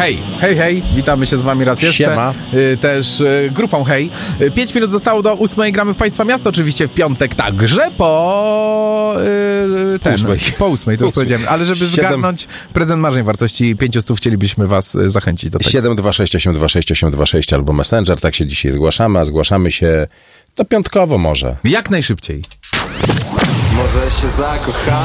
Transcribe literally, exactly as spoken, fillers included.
Hej, hej, hej, witamy się z wami raz jeszcze. Siema. Y, też y, grupą Hej. Y, Pięć minut zostało do ósmej, gramy w Państwa Miasto, oczywiście w piątek, także po y, ten, ósmej. po ósmej, to już powiedziałem, ale żeby Siedem. zgarnąć prezent marzeń wartości pięciustu, chcielibyśmy was y, zachęcić do tego. siedem dwa sześć osiem dwa sześć osiem dwa sześć albo Messenger, tak się dzisiaj zgłaszamy, a zgłaszamy się to piątkowo może. Jak najszybciej. Może się zakochamy.